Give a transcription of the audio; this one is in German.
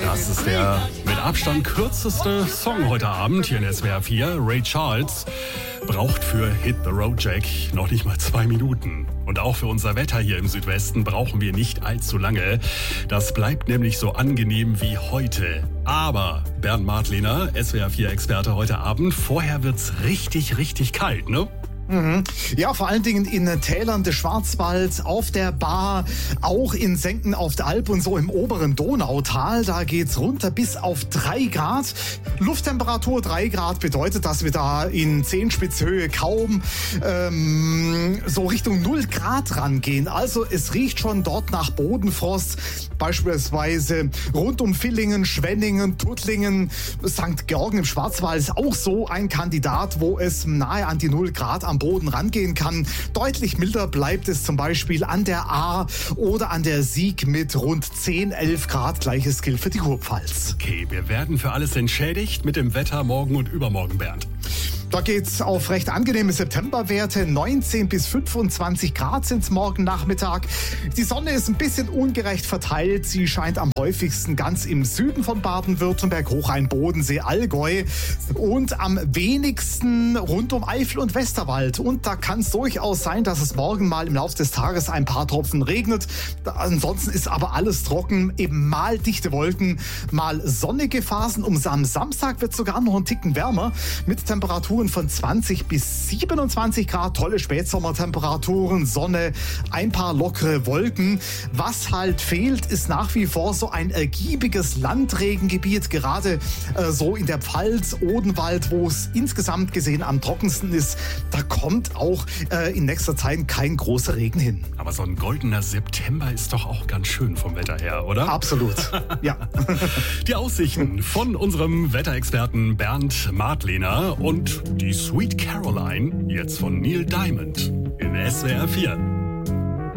Das ist der mit Abstand kürzeste Song heute Abend hier in SWR 4. Ray Charles braucht für Hit the Road Jack noch nicht mal 2 Minuten. Und auch für unser Wetter hier im Südwesten brauchen wir nicht allzu lange. Das bleibt nämlich so angenehm wie heute. Aber Bernd Martlehner, SWR 4-Experte heute Abend, vorher wird's richtig, richtig kalt, ne? Ja, vor allen Dingen in Tälern des Schwarzwalds, auf der Baar, auch in Senken auf der Alp und so im oberen Donautal. Da geht's runter bis auf 3 Grad. Lufttemperatur 3 Grad bedeutet, dass wir da in Zehenspitzhöhe kaum so Richtung 0 Grad rangehen. Also es riecht schon dort nach Bodenfrost. Beispielsweise rund um Villingen, Schwenningen, Tuttlingen, St. Georgen im Schwarzwald ist auch so ein Kandidat, wo es nahe an die 0 Grad am Boden rangehen kann. Deutlich milder bleibt es zum Beispiel an der Ahr oder an der Sieg mit rund 10, 11 Grad. Gleiches gilt für die Kurpfalz. Okay, wir werden für alles entschädigt mit dem Wetter morgen und übermorgen, Bernd. Da geht's auf recht angenehme Septemberwerte. 19 bis 25 Grad sind's morgen Nachmittag. Die Sonne ist ein bisschen ungerecht verteilt. Sie scheint am häufigsten ganz im Süden von Baden-Württemberg, Hochrhein-Bodensee, Allgäu und am wenigsten rund um Eifel und Westerwald. Und da kann es durchaus sein, dass es morgen mal im Laufe des Tages ein paar Tropfen regnet. Ansonsten ist aber alles trocken, eben mal dichte Wolken, mal sonnige Phasen. Am Samstag wird es sogar noch einen Ticken wärmer mit Temperaturen von 20 bis 27 Grad, tolle Spätsommertemperaturen, Sonne, ein paar lockere Wolken. Was halt fehlt, ist nach wie vor so ein ergiebiges Landregengebiet, gerade so in der Pfalz, Odenwald, wo es insgesamt gesehen am trockensten ist. Da kommt auch in nächster Zeit kein großer Regen hin. Aber so ein goldener September ist doch auch ganz schön vom Wetter her, oder? Absolut, ja. Die Aussichten von unserem Wetterexperten Bernd Martlehner und die Sweet Caroline, jetzt von Neil Diamond in SWR 4.